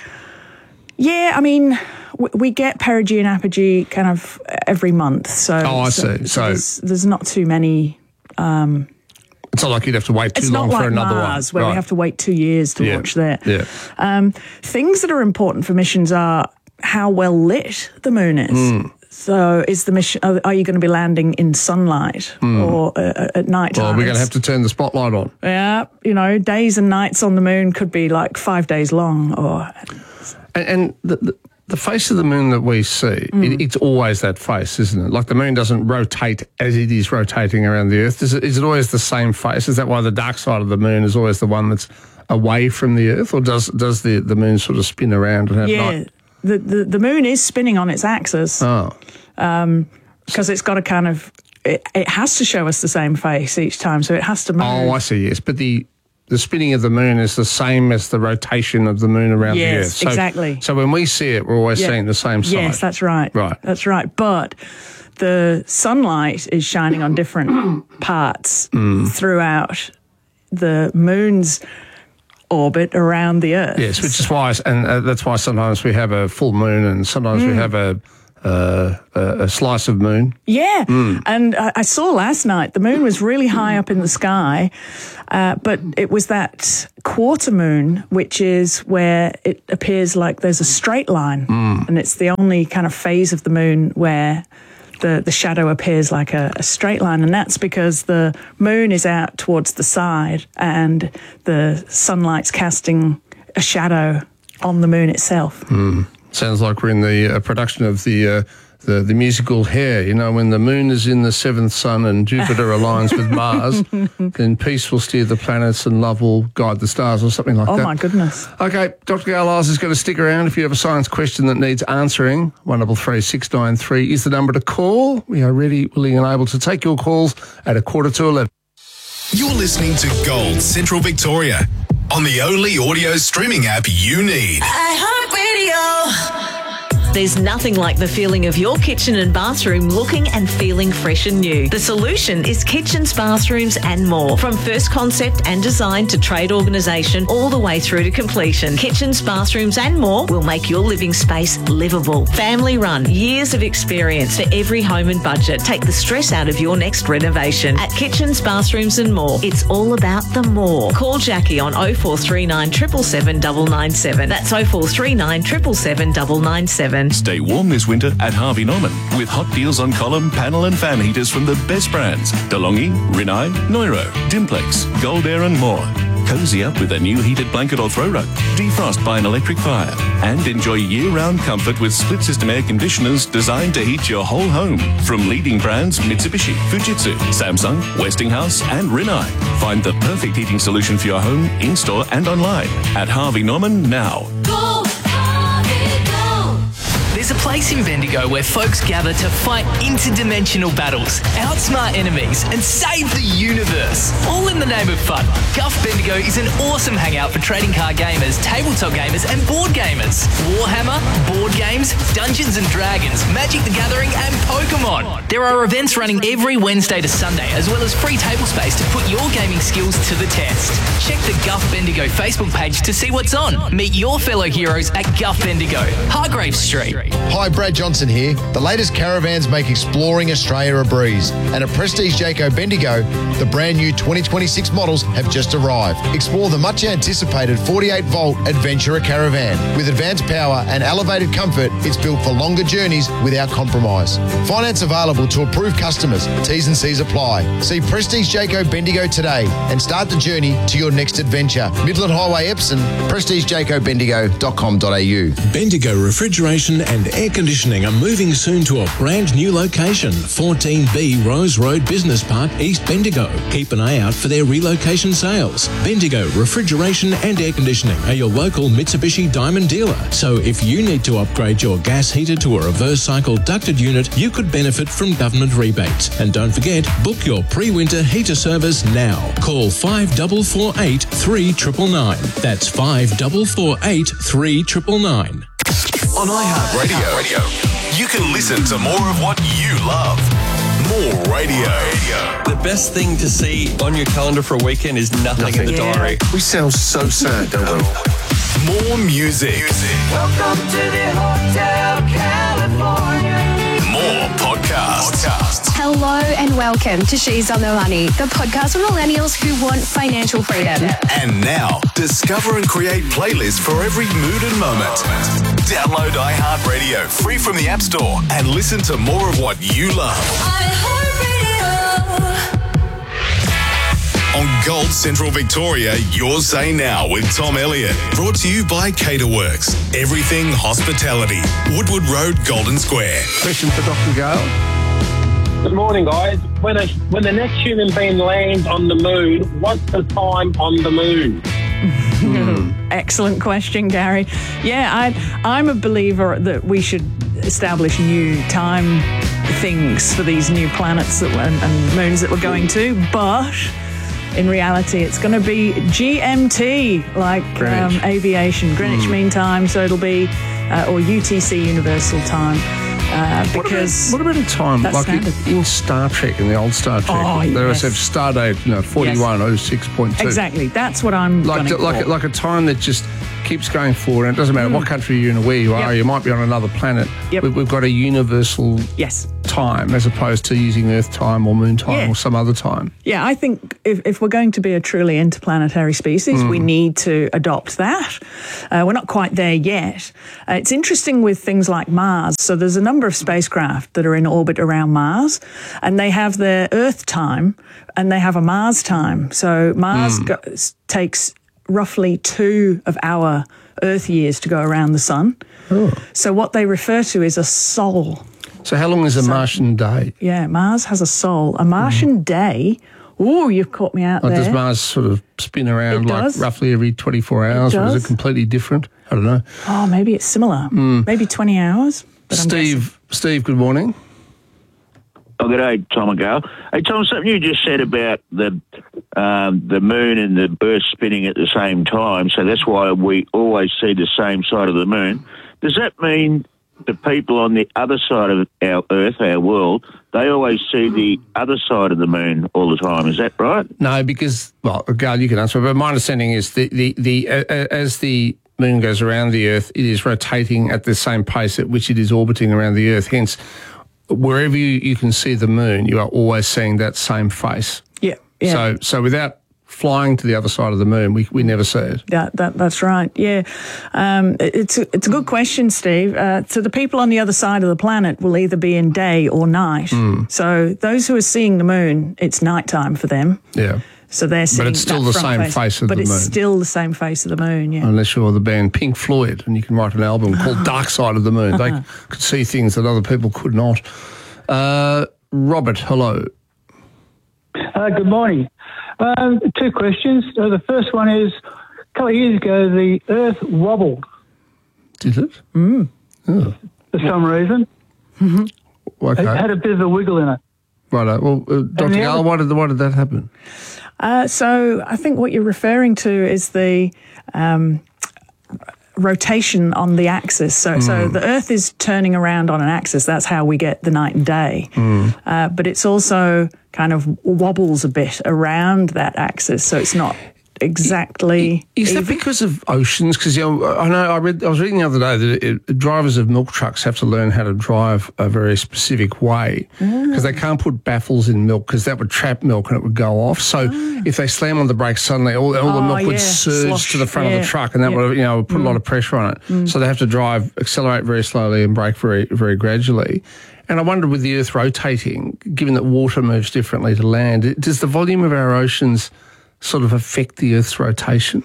I mean, we get perigee and apogee kind of every month. So, I see. So there's not too many. It's not like you'd have to wait too long for another one. It's not like Mars, where we have to wait 2 years to launch there. Yeah. Things that are important for missions are how well lit the moon is. So is the mission, are you going to be landing in sunlight or at night time? Well, we're going to have to turn the spotlight on. Yeah, days and nights on the moon could be like 5 days long. And the face of the moon that we see, it's always that face, isn't it? Like the moon doesn't rotate as it is rotating around the Earth. Is it always the same face? Is that why the dark side of the moon is always the one that's away from the Earth? Or does the moon sort of spin around and have night? The moon is spinning on its axis. Because it's got a kind of... It has to show us the same face each time, so it has to move. Oh, I see, yes. But the spinning of the moon is the same as the rotation of the moon around the Earth. Yes, exactly. So when we see it, we're always seeing the same side. Yes, that's right. Right. That's right. But the sunlight is shining on different parts throughout the moon's orbit around the Earth. Yes, which is why, and that's why sometimes we have a full moon and sometimes we have a slice of moon. Yeah, and I saw last night the moon was really high up in the sky, but it was that quarter moon, which is where it appears like there's a straight line, and it's the only kind of phase of the moon where the shadow appears like a straight line, and that's because the moon is out towards the side and the sunlight's casting a shadow on the moon itself. Sounds like we're in the production of the musical Hair. You know, when the moon is in the seventh sun and Jupiter aligns with Mars, then peace will steer the planets and love will guide the stars, or something like that. Oh, my goodness. Okay, Dr. Garliles is going to stick around. If you have a science question that needs answering, 133 693 is the number to call. We are ready, willing and able to take your calls at 11:45. You're listening to Gold Central Victoria on the only audio streaming app you need. iHeartRadio. There's nothing like the feeling of your kitchen and bathroom looking and feeling fresh and new. The solution is Kitchens, Bathrooms and More. From first concept and design to trade organisation all the way through to completion. Kitchens, Bathrooms and More will make your living space livable. Family run, years of experience for every home and budget. Take the stress out of your next renovation. At Kitchens, Bathrooms and More, it's all about the more. Call Jackie on 0439 777 997. That's 0439 777 997. Stay warm this winter at Harvey Norman with hot deals on column, panel and fan heaters from the best brands. DeLonghi, Rinnai, Neuro, Dimplex, Gold Air and more. Cozy up with a new heated blanket or throw rug. Defrost by an electric fire. And enjoy year-round comfort with split-system air conditioners designed to heat your whole home. From leading brands Mitsubishi, Fujitsu, Samsung, Westinghouse and Rinnai. Find the perfect heating solution for your home, in-store and online at Harvey Norman now. There's a place in Bendigo where folks gather to fight interdimensional battles, outsmart enemies, and save the universe. All in the name of fun. Guff Bendigo is an awesome hangout for trading card gamers, tabletop gamers, and board gamers. Warhammer, board games, Dungeons and Dragons, Magic the Gathering, and Pokemon. There are events running every Wednesday to Sunday, as well as free table space to put your gaming skills to the test. Check the Guff Bendigo Facebook page to see what's on. Meet your fellow heroes at Guff Bendigo, Hargrave Street. Hi, Brad Johnson here. The latest caravans make exploring Australia a breeze. And at Prestige Jayco Bendigo, the brand new 2026 models have just arrived. Explore the much anticipated 48-volt Adventurer caravan. With advanced power and elevated comfort, it's built for longer journeys without compromise. Finance available to approved customers. T's and C's apply. See Prestige Jayco Bendigo today and start the journey to your next adventure. Midland Highway, Epsom, prestigejaycobendigo.com.au. Bendigo Refrigeration and Air Conditioning are moving soon to a brand new location, 14B Rose Road Business Park, East Bendigo. Keep an eye out for their relocation sales. Bendigo Refrigeration and Air Conditioning are your local Mitsubishi Diamond dealer. So if you need to upgrade your gas heater to a reverse cycle ducted unit, you could benefit from government rebates. And don't forget, book your pre-winter heater service now. Call 5448 3999. That's 5448 3999. On iHeartRadio, you can listen to more of what you love. More radio. The best thing to see on your calendar for a weekend is nothing in the diary. We sound so sad, don't we? More music. Welcome to the Hotel California. More podcasts. Hello and welcome to She's on the Money, the podcast for millennials who want financial freedom. And now, discover and create playlists for every mood and moment. Download iHeartRadio free from the App Store and listen to more of what you love. On Gold Central Victoria, Your Say Now with Tom Elliott. Brought to you by Caterworks. Everything hospitality. Woodward Road, Golden Square. Question for Dr. Gale. Good morning, guys. When the next human being lands on the moon, what's the time on the moon? Excellent question, Gary. Yeah, I'm a believer that we should establish new time things for these new planets and moons that we're going to, but in reality it's going to be GMT, like aviation, Greenwich Mean Time, so it'll be, or UTC, Universal Time. because what about a time that's like standard. in Star Trek, in the old Star Trek? Oh, they always have yes. Stardate, 4106.2. Exactly. That's what I'm like gunning for. like a time that just keeps going forward, and it doesn't matter what country you're in or where you are. You might be on another planet. We've got a universal time as opposed to using Earth time or Moon time or some other time. Yeah, I think if we're going to be a truly interplanetary species, we need to adopt that. We're not quite there yet. It's interesting with things like Mars. So there's a number of spacecraft that are in orbit around Mars, and they have their Earth time and they have a Mars time. So Mars takes roughly 2 of our Earth years to go around the sun. So what they refer to is a sol. So how long is a Martian day? Yeah, Mars has a sol. A Martian day, you've caught me out there. Does Mars sort of spin around roughly every 24 hours, or is it completely different? I don't know. Oh, maybe it's similar. Maybe 20 hours. Steve, good morning. Oh, good day, Tom and Gail. Hey, Tom, something you just said about the moon and the Earth spinning at the same time, so that's why we always see the same side of the moon. Does that mean the people on the other side of our Earth, our world, they always see the other side of the moon all the time? Is that right? No, because, Gail, you can answer, but my understanding is as the moon goes around the Earth, it is rotating at the same pace at which it is orbiting around the Earth. Hence, wherever you can see the moon, you are always seeing that same face. Yeah. So without flying to the other side of the moon, we never see it. That's right. Yeah. It's a good question, Steve. So the people on the other side of the planet will either be in day or night. So those who are seeing the moon, it's nighttime for them. Yeah. So they're seeing But it's still the same face of the moon. But it's still the same face of the moon, yeah. Unless you're the band Pink Floyd and you can write an album called Dark Side of the Moon. They could see things that other people could not. Robert, hello. Good morning. 2 questions. The first one is, a couple of years ago, the Earth wobbled. Did it? Oh. For some reason. Okay. It had a bit of a wiggle in it. Right. Well, Dr. Gale, why did that happen? So I think what you're referring to is the rotation on the axis. So the Earth is turning around on an axis. That's how we get the night and day. But it's also kind of wobbles a bit around that axis. So it's not exactly. Is that because of oceans? Because I was reading the other day that drivers of milk trucks have to learn how to drive a very specific way because they can't put baffles in milk because that would trap milk and it would go off. So if they slam on the brakes, suddenly all the milk would surge to the front of the truck, and that would put a lot of pressure on it. So they have to accelerate very slowly and brake very, very gradually. And I wondered, with the Earth rotating, given that water moves differently to land, does the volume of our oceans sort of affect the Earth's rotation?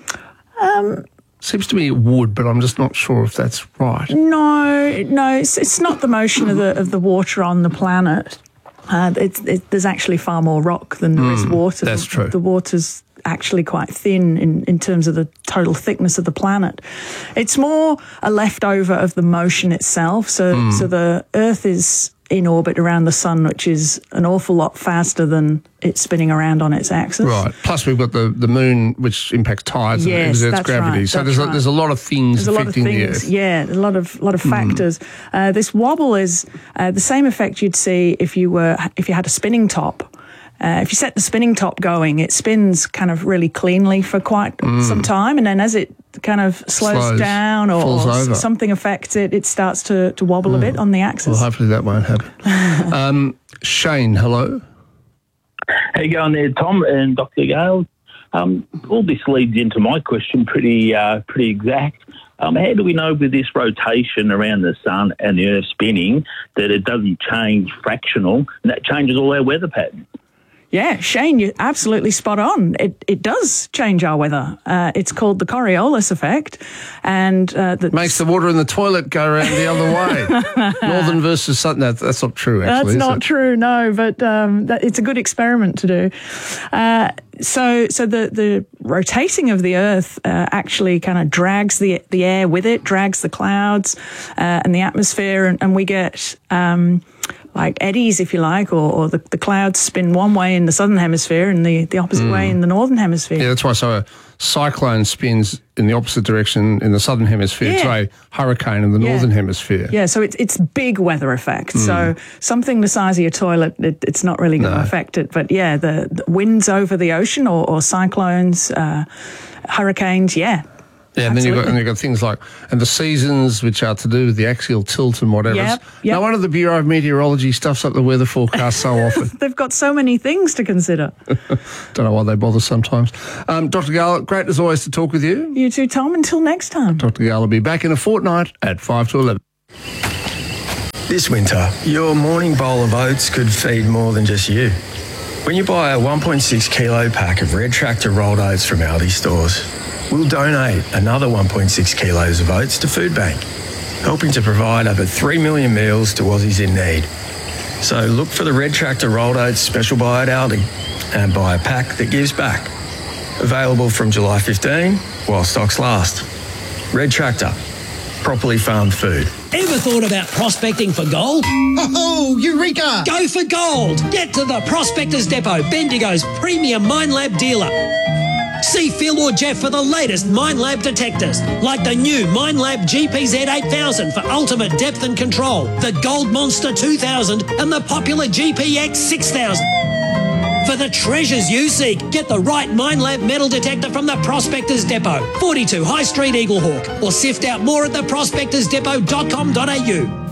Seems to me it would, but I'm just not sure if that's right. No, it's not the motion of the water on the planet. There's actually far more rock than there is water. That's true. The water's actually quite thin in terms of the total thickness of the planet. It's more a leftover of the motion itself. So the Earth is in orbit around the sun, which is an awful lot faster than it's spinning around on its axis. Right. Plus we've got the moon, which impacts tides and exerts gravity. Right, so there's a lot of things affecting the Earth. Yeah, a lot of factors. This wobble is the same effect you'd see if you had a spinning top. If you set the spinning top going, it spins kind of really cleanly for quite some time, and then as it kind of slows down or something affects it, it starts to wobble a bit on the axis. Well, hopefully that won't happen. Shane, hello. How you going there, Tom and Dr. Gale? All this leads into my question pretty exact. How do we know with this rotation around the sun and the Earth spinning that it doesn't change fractional and that changes all our weather patterns? Yeah, Shane, you're absolutely spot on. It does change our weather. It's called the Coriolis effect, and makes the water in the toilet go around the other way. Northern versus southern. That's not true. Actually, that's not true. No, but it's a good experiment to do. So the rotating of the Earth actually kind of drags the air with it, drags the clouds and the atmosphere, and we get like eddies, if you like, or the clouds spin one way in the southern hemisphere and the opposite way in the northern hemisphere. Yeah, that's why. So a cyclone spins in the opposite direction in the southern hemisphere to a hurricane in the northern hemisphere. Yeah, so it's big weather effects. So something the size of your toilet, it's not really going to affect it. But yeah, the winds over the ocean or cyclones, hurricanes, yeah. Yeah, and then you've got things like, and the seasons, which are to do with the axial tilt and whatever. Yep. No wonder the Bureau of Meteorology stuffs up the weather forecast so often. They've got so many things to consider. Don't know why they bother sometimes. Dr. Gale, great as always to talk with you. You too, Tom. Until next time. Dr. Gale will be back in a fortnight at 5 to 11. This winter, your morning bowl of oats could feed more than just you. When you buy a 1.6 kilo pack of Red Tractor rolled oats from Aldi stores, we'll donate another 1.6 kilos of oats to Food Bank, helping to provide over 3 million meals to Aussies in need. So look for the Red Tractor rolled oats special buy at Aldi and buy a pack that gives back. Available from July 15 while stocks last. Red Tractor, properly farmed food. Ever thought about prospecting for gold? Oh, Eureka! Go for gold! Get to the Prospectors Depot, Bendigo's premium Minelab dealer. See Phil or Jeff for the latest Minelab detectors, like the new Minelab GPZ 8000 for ultimate depth and control, the Gold Monster 2000 and the popular GPX 6000. For the treasures you seek, get the right Minelab metal detector from the Prospectors Depot, 42 High Street, Eaglehawk, or sift out more at theprospectorsdepot.com.au.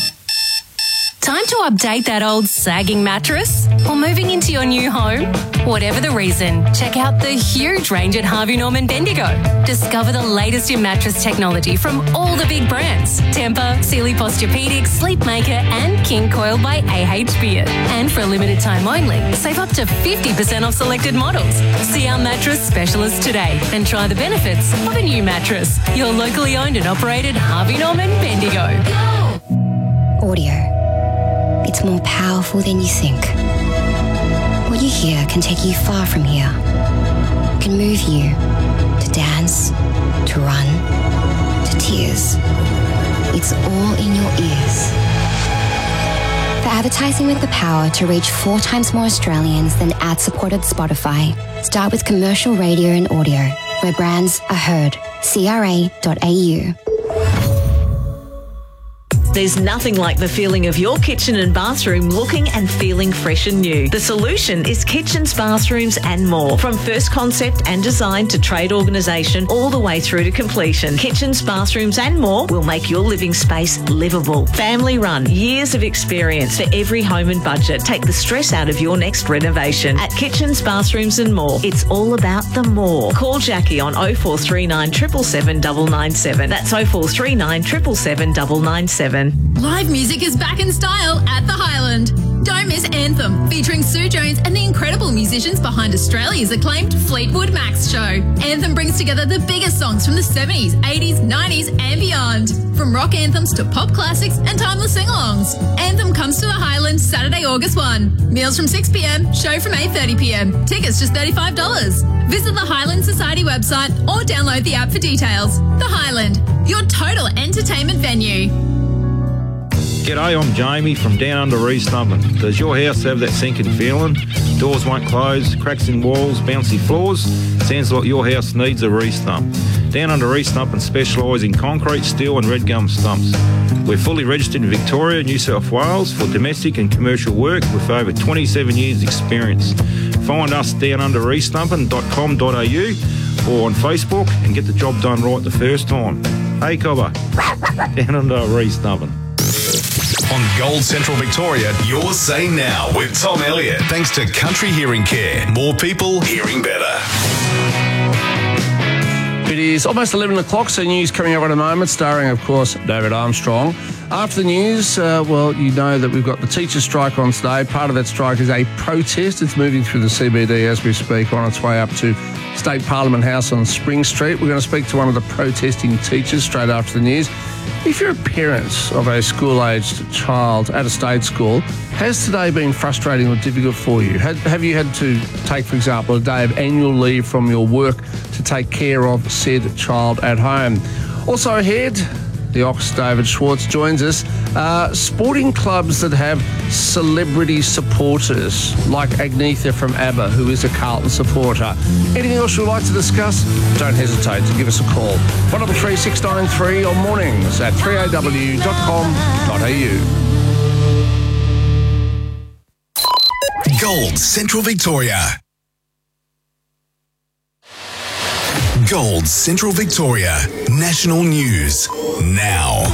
Time to update that old sagging mattress? Or moving into your new home? Whatever the reason, check out the huge range at Harvey Norman Bendigo. Discover the latest in mattress technology from all the big brands. Tempur, Sealy Posturepedic, Sleepmaker and King Coil by AH Beard. And for a limited time only, save up to 50% off selected models. See our mattress specialist today and try the benefits of a new mattress. Your locally owned and operated Harvey Norman Bendigo. Audio. It's more powerful than you think. What you hear can take you far from here. Can move you to dance, to run, to tears. It's all in your ears. For advertising with the power to reach 4 times more Australians than ad-supported Spotify, start with commercial radio and audio, where brands are heard. CRA.au. There's nothing like the feeling of your kitchen and bathroom looking and feeling fresh and new. The solution is kitchens, bathrooms and more. From first concept and design to trade organisation all the way through to completion. Kitchens, bathrooms and more will make your living space livable. Family run, years of experience for every home and budget. Take the stress out of your next renovation. At Kitchens, Bathrooms and More, it's all about the more. Call Jackie on 0439 777 997. That's 0439 777 997. Live music is back in style at the Highland. Don't miss Anthem, featuring Sue Jones and the incredible musicians behind Australia's acclaimed Fleetwood Mac's show. Anthem brings together the biggest songs from the 70s, 80s, 90s and beyond. From rock anthems to pop classics and timeless sing-alongs. Anthem comes to the Highland Saturday, August 1. Meals from 6pm, show from 8:30pm. Tickets just $35. Visit the Highland Society website or download the app for details. The Highland, your total entertainment venue. G'day, I'm Jamie from Down Under Restumpin. Does your house have that sinking feeling? Doors won't close, cracks in walls, bouncy floors? Sounds like your house needs a restump. Down Under Restumpin specialise in concrete, steel and red gum stumps. We're fully registered in Victoria, New South Wales for domestic and commercial work with over 27 years experience. Find us downunderrestumpin.com.au or on Facebook and get the job done right the first time. Hey, Cobber. Down Under Restumpin. On Gold Central Victoria, your say now with Tom Elliott. Thanks to Country Hearing Care. More people hearing better. It is almost 11 o'clock, so news coming up in a moment, starring, of course, David Armstrong. After the news, well, you know that we've got the teachers' strike on today. Part of that strike is a protest. It's moving through the CBD as we speak, on its way up to State Parliament House on Spring Street. We're going to speak to one of the protesting teachers straight after the news. If you're a parent of a school-aged child at a state school, has today been frustrating or difficult for you? Have you had to take, for example, a day of annual leave from your work to take care of said child at home? Also ahead, the Ox David Schwartz joins us Sporting clubs that have celebrity supporters, like Agnetha from ABBA, who is a Carlton supporter. Anything else you'd like to discuss? Don't hesitate to give us a call. 133 693 on mornings at 3aw.com.au. Gold Central Victoria. Gold Central Victoria. National news now.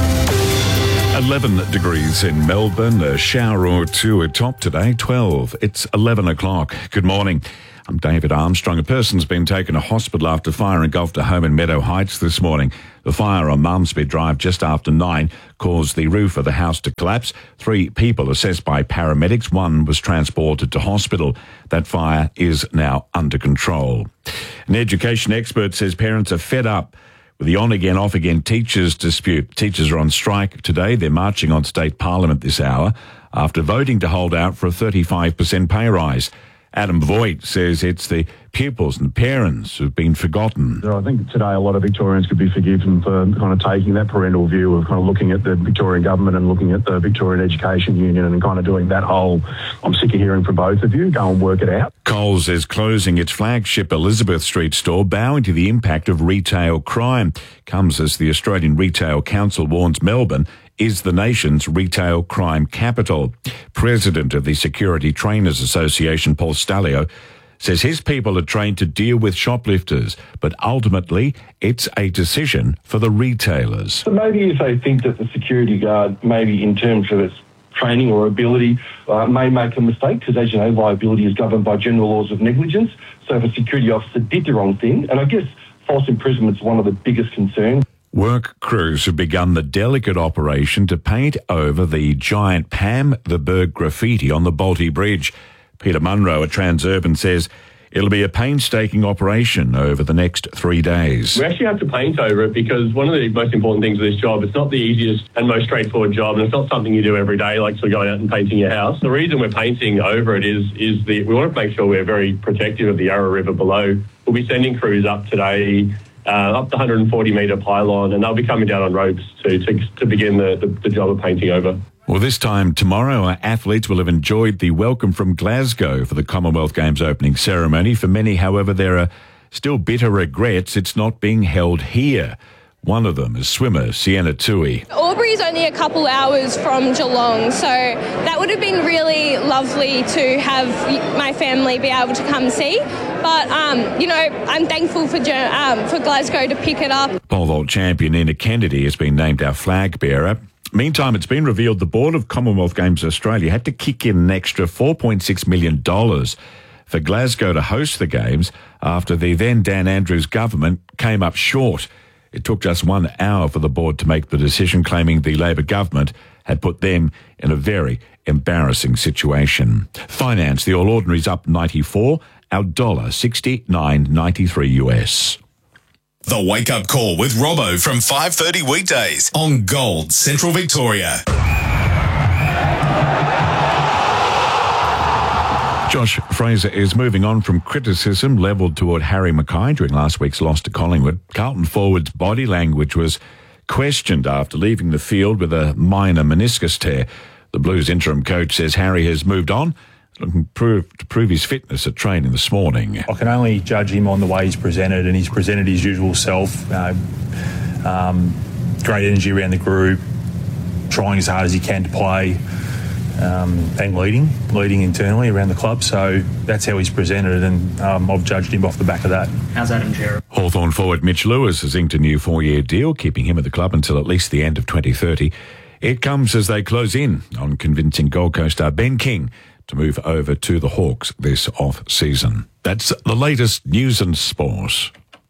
11 degrees in Melbourne, a shower or two atop today, 12. It's 11 o'clock. Good morning. I'm David Armstrong. A person's been taken to hospital after fire engulfed a home in Meadow Heights this morning. The fire on Malmsbury Drive just after 9 caused the roof of the house to collapse. 3 people assessed by paramedics. 1 was transported to hospital. That fire is now under control. An education expert says parents are fed up with the on-again, off-again teachers dispute. Teachers are on strike today. They're marching on state parliament this hour after voting to hold out for a 35% pay rise. Adam Voigt says it's the pupils and parents who've been forgotten. I think today a lot of Victorians could be forgiven for kind of taking that parental view of kind of looking at the Victorian government and looking at the Victorian Education Union and kind of doing that whole, I'm sick of hearing from both of you, go and work it out. Coles is closing its flagship Elizabeth Street store, bowing to the impact of retail crime. Comes as the Australian Retail Council warns Melbourne is the nation's retail crime capital. President of the Security Trainers Association, Paul Stalio, says his people are trained to deal with shoplifters, but ultimately it's a decision for the retailers. So maybe if they think that the security guard, maybe in terms of its training or ability, may make a mistake, because as you know, liability is governed by general laws of negligence. So if a security officer did the wrong thing, and I guess false imprisonment is one of the biggest concerns. Work crews have begun the delicate operation to paint over the giant Pam the Berg graffiti on the Balti Bridge. Peter Munro at Transurban says it'll be a painstaking operation over the next 3 days. We actually have to paint over it because one of the most important things of this job, it's not the easiest and most straightforward job, and it's not something you do every day, like sort of going out and painting your house. The reason we're painting over it is we want to make sure we're very protective of the Yarra River below. We'll be sending crews up today, up the 140-metre pylon, and they'll be coming down on ropes to begin the job of painting over. Well, this time tomorrow, our athletes will have enjoyed the welcome from Glasgow for the Commonwealth Games opening ceremony. For many, however, there are still bitter regrets it's not being held here. One of them is swimmer Sienna Tui. Albury's only a couple hours from Geelong, so that would have been really lovely to have my family be able to come see. But, I'm thankful for Glasgow to pick it up. Pole vault champion Nina Kennedy has been named our flag bearer. Meantime, it's been revealed the Board of Commonwealth Games Australia had to kick in an extra $4.6 million for Glasgow to host the Games after the then Dan Andrews government came up short. It took just 1 hour for the board to make the decision, claiming the Labor government had put them in a very embarrassing situation. Finance, the All Ordinary's up 94, our dollar 69.93 US. The Wake Up Call with Robbo from 5:30 weekdays on Gold Central Victoria. Josh Fraser is moving on from criticism levelled toward Harry Mackay during last week's loss to Collingwood. Carlton forward's body language was questioned after leaving the field with a minor meniscus tear. The Blues interim coach says Harry has moved on, looking to prove his fitness at training this morning. I can only judge him on the way he's presented, and he's presented his usual self. Great energy around the group, trying as hard as he can to play, and leading internally around the club. So that's how he's presented, and I've judged him off the back of that. How's Adam Jarrett? Hawthorn forward Mitch Lewis has inked a new 4-year deal, keeping him at the club until at least the end of 2030. It comes as they close in on convincing Gold Coast star Ben King to move over to the Hawks this off-season. That's the latest news and sport.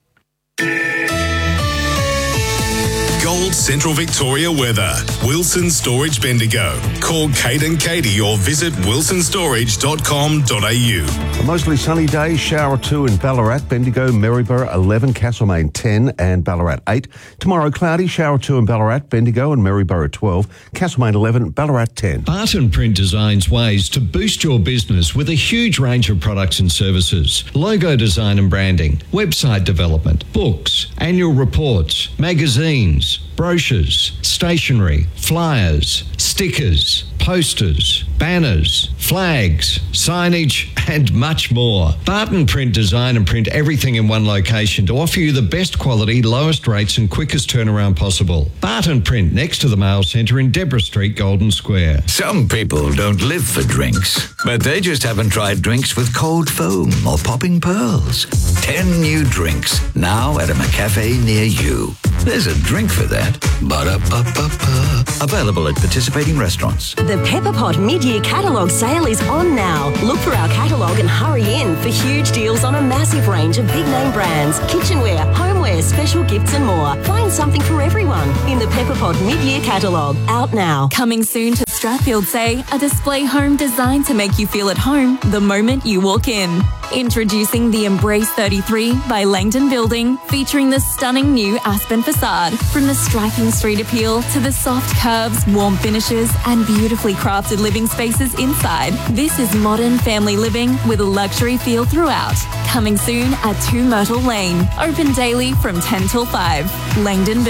Gold Central Victoria weather. Wilson Storage Bendigo. Call Kate and Katie or visit wilsonstorage.com.au. A mostly sunny day, shower 2 in Ballarat, Bendigo, Maryborough 11, Castlemaine 10 and Ballarat 8. Tomorrow cloudy, shower 2 in Ballarat, Bendigo and Maryborough 12, Castlemaine 11, Ballarat 10. Barton Print designs ways to boost your business with a huge range of products and services. Logo design and branding, website development, books, annual reports, magazines, brochures, stationery, flyers, stickers, posters, banners, flags, signage, and much more. Barton Print design and print everything in one location to offer you the best quality, lowest rates and quickest turnaround possible. Barton Print, next to the Mail Centre in Deborah Street, Golden Square. Some people don't live for drinks, but they just haven't tried drinks with cold foam or popping pearls. 10 new drinks now at a McCafe near you. There's a drink for that. Ba-da-ba-ba-ba. Available at participating restaurants. The Pepper Pot mid-year catalogue sale is on now. Look for our catalogue and hurry in for huge deals on a massive range of big-name brands, kitchenware, homeware, special gifts and more. Find something for everyone in the Pepper Pot mid-year catalogue. Out now. Coming soon to Strathfield Say, a display home designed to make you feel at home the moment you walk in. Introducing the Embrace 33 by Langdon Building, featuring the stunning new Aspen facade. From the striking street appeal to the soft curves, warm finishes, and beautifully crafted living spaces inside. This is modern family living with a luxury feel throughout. Coming soon at 2 Myrtle Lane. Open daily from 10 till 5. Langdon Building.